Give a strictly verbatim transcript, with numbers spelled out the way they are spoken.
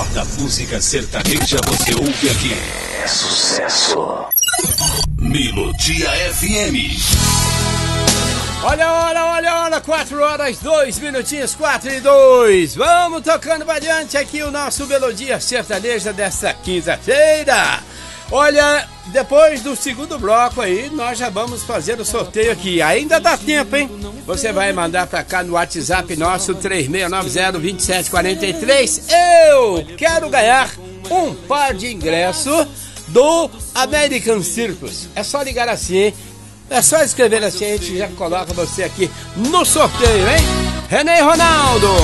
melhor da música sertaneja você ouve aqui. É sucesso. Melodia F M. Olha a hora, olha a hora, quatro horas, dois minutinhos, quatro e dois. Vamos tocando pra diante aqui o nosso Melodia Sertaneja desta quinta-feira. Olha, depois do segundo bloco aí, nós já vamos fazer o sorteio aqui. Ainda dá tempo, hein? Você vai mandar pra cá no WhatsApp nosso três seis nove zero, dois sete quatro três. Eu quero ganhar um par de ingresso do American Circus. É só ligar assim, hein? É só escrever assim, a gente já coloca você aqui no sorteio, hein? René Ronaldo!